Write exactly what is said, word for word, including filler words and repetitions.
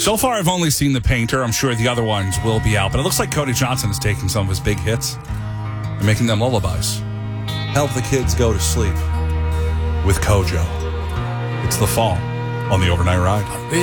So far, I've only seen The Painter. I'm sure the other ones will be out. But it looks like Cody Johnson is taking some of his big hits and making them lullabies. Help the kids go to sleep with Kojo. It's The Fall on the Overnight Ride.